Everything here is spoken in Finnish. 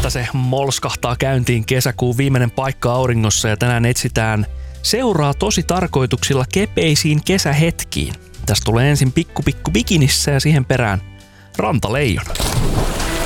että se molskahtaa käyntiin kesäkuun viimeinen paikka auringossa ja tänään etsitään seuraa tosi tarkoituksilla kepeisiin kesähetkiin. Tästä tulee ensin pikku bikinissä ja siihen perään rantaleijona.